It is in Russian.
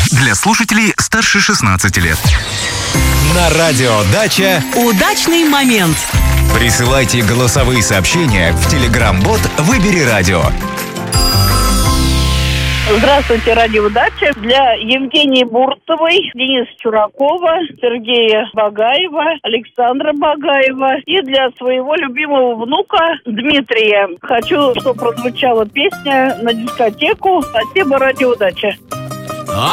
Для слушателей старше 16 лет. На радио «Дача» удачный момент. Присылайте голосовые сообщения в Telegram-бот «Выбери радио». Здравствуйте, радио «Дача». Для Евгении Бурцевой, Дениса Чуракова, Сергея Багаева, Александра Багаева и для своего любимого внука Дмитрия. Хочу, чтобы прозвучала песня на дискотеку. Спасибо, радио «Дача».